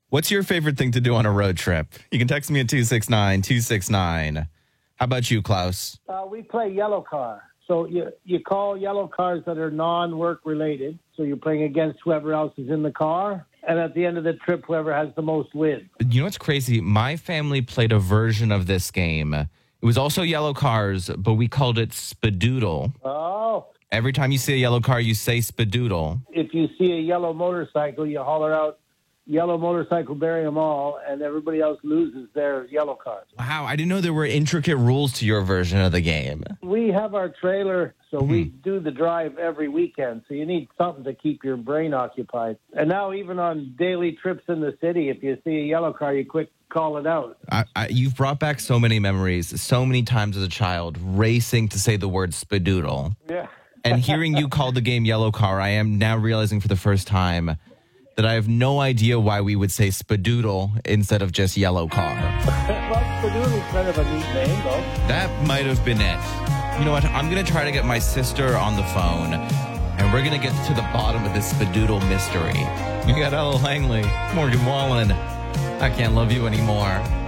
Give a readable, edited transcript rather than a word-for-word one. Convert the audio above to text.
What's your favorite thing to do on a road trip? You can text me at 269-269. How about you, Klaus? We play yellow car. So you call yellow cars that are non-work related. So you're playing against whoever else is in the car. And at the end of the trip, whoever has the most wins. You know what's crazy? My family played a version of this game. It was also yellow cars, but we called it Spadoodle. Oh. Every time you see a yellow car, you say Spadoodle. If you see a yellow motorcycle, you holler out, yellow motorcycle, bury them all, and everybody else loses their yellow cars. Wow, I didn't know there were intricate rules to your version of the game. We have our trailer, so we do the drive every weekend, so you need something to keep your brain occupied. And now even on daily trips in the city, if you see a yellow car, you quick call it out. You've brought back so many memories, so many times as a child, racing to say the word Spadoodle. Yeah. And hearing you call the game yellow car, I am now realizing for the first time that I have no idea why we would say Spadoodle instead of just yellow car. Well, Spadoodle's kind of a neat name, though. That might have been it. You know what? I'm going to try to get my sister on the phone, and we're going to get to the bottom of this Spadoodle mystery. You got Ella Langley, Morgan Wallen. I Can't Love You Anymore.